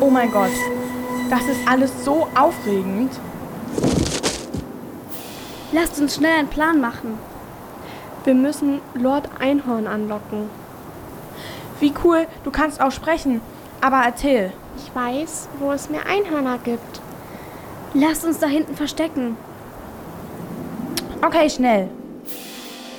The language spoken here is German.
Oh mein Gott, das ist alles so aufregend. Lasst uns schnell einen Plan machen. Wir müssen Lord Einhorn anlocken. Wie cool, du kannst auch sprechen. Aber erzähl. Ich weiß, wo es mehr Einhörner gibt. Lasst uns da hinten verstecken. Okay, schnell.